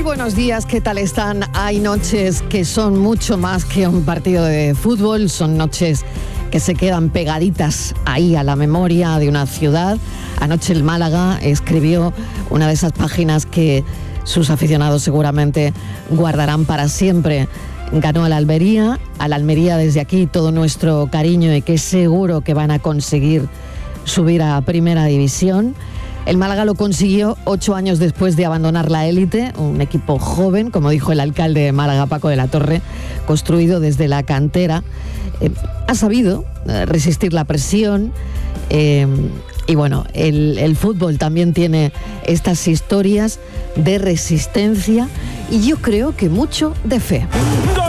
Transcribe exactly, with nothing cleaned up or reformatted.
Muy buenos días, ¿qué tal están? Hay noches que son mucho más que un partido de fútbol, son noches que se quedan pegaditas ahí a la memoria de una ciudad. Anoche el Málaga escribió una de esas páginas que sus aficionados seguramente guardarán para siempre. Ganó al Almería, al Almería desde aquí todo nuestro cariño y que seguro que van a conseguir subir a Primera División. El Málaga lo consiguió ocho años después de abandonar la élite, un equipo joven, como dijo el alcalde de Málaga, Paco de la Torre, construido desde la cantera. Eh, ha sabido eh, resistir la presión eh, y bueno, el, el fútbol también tiene estas historias de resistencia y yo creo que mucho de fe.